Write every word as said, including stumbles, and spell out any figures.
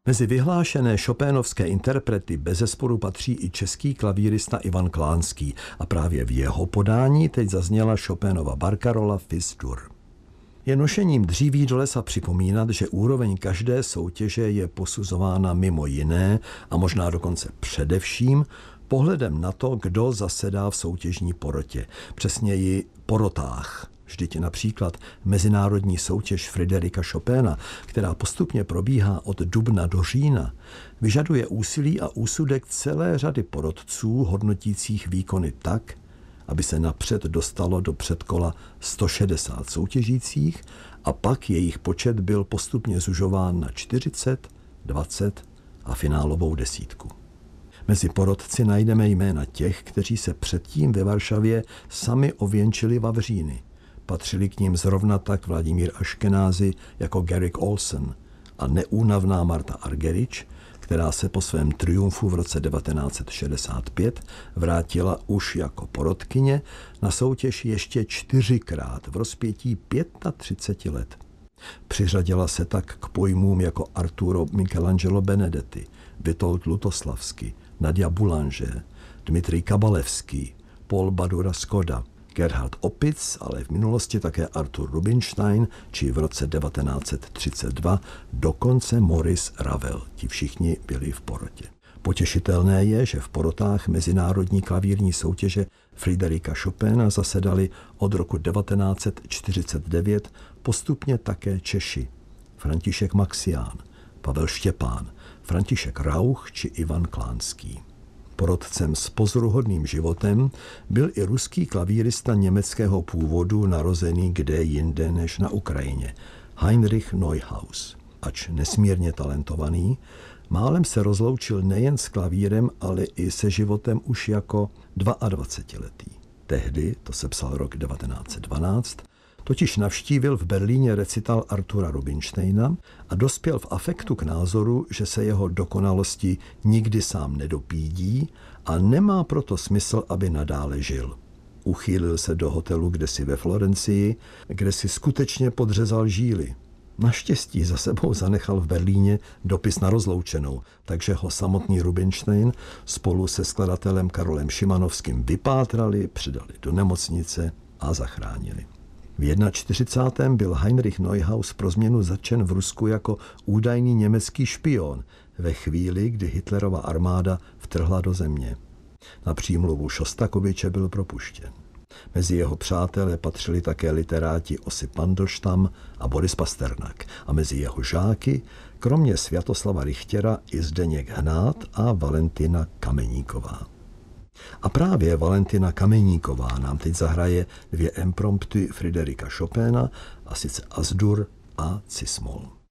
Mezi vyhlášené chopénovské interprety bezesporu patří i český klavírista Ivan Klánský a právě v jeho podání teď zazněla Chopinova barkarola Fis-dur. Je nošením dříví do lesa připomínat, že úroveň každé soutěže je posuzována mimo jiné a možná dokonce především pohledem na to, kdo zasedá v soutěžní porotě, přesněji porotách. Vždyť například mezinárodní soutěž Fryderika Chopina, která postupně probíhá od dubna do října, vyžaduje úsilí a úsudek celé řady porotců hodnotících výkony tak, aby se napřed dostalo do předkola sto šedesát soutěžících a pak jejich počet byl postupně zužován na čtyřicet, dvacet a finálovou desítku. Mezi porotci najdeme jména těch, kteří se předtím ve Varšavě sami ověnčili vavříny. Patřili k ním zrovna tak Vladimír Aškenázy jako Garrick Olsen a neúnavná Marta Argerich, která se po svém triumfu v roce devatenáct set šedesát pět vrátila už jako porotkyně na soutěž ještě čtyřikrát v rozpětí třicet pět let. Přiřadila se tak k pojmům jako Arturo Michelangelo Benedetti, Witold Lutoslavsky, Nadia Boulanger, Dmitrij Kabalevský, Paul Badura Skoda, Gerhard Opitz, ale v minulosti také Artur Rubinstein, či v roce devatenáct set třicet dva dokonce Maurice Ravel. Ti všichni byli v porotě. Potěšitelné je, že v porotách mezinárodní klavírní soutěže Fryderika Chopina zasedali od roku devatenáct set čtyřicet devět postupně také Češi. František Maxián, Pavel Štěpán, František Rauch či Ivan Klánský. Porotcem s pozoruhodným životem byl i ruský klavírista německého původu narozený kde jinde než na Ukrajině, Heinrich Neuhaus. Ač nesmírně talentovaný, málem se rozloučil nejen s klavírem, ale i se životem už jako dvacetiletý. Tehdy, to se psal rok devatenáct set dvanáct, totiž navštívil v Berlíně recital Artura Rubinsteina a dospěl v afektu k názoru, že se jeho dokonalosti nikdy sám nedopídí a nemá proto smysl, aby nadále žil. Uchýlil se do hotelu kdesi ve Florencii, kde si skutečně podřezal žíly. Naštěstí za sebou zanechal v Berlíně dopis na rozloučenou, takže ho samotný Rubinstein spolu se skladatelem Karolem Šimanovským vypátrali, předali do nemocnice a zachránili. V čtyřicátém prvním byl Heinrich Neuhaus pro změnu zatčen v Rusku jako údajný německý špion ve chvíli, kdy Hitlerova armáda vtrhla do země. Na přímluvu Šostakoviče byl propuštěn. Mezi jeho přátelé patřili také literáti Osip Mandelstam a Boris Pasternak a mezi jeho žáky, kromě Sviatoslava Richtera, i Zdeněk Hnát a Valentina Kameníková. A právě Valentina Kameníková nám teď zahraje dvě imprompty Fryderika Chopina, a sice As-dur a Cis-moll.